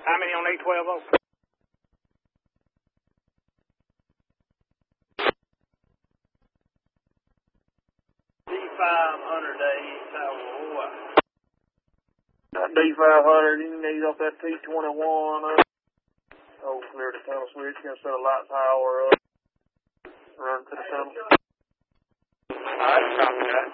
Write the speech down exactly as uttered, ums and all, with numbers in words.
How many on eight twelve oh? D five hundred to eight tower. D five hundred, you need off that T twenty-one up. Oh, clear the tunnel switch, gonna set a light power up. Run to the tunnel. Alright, copy that.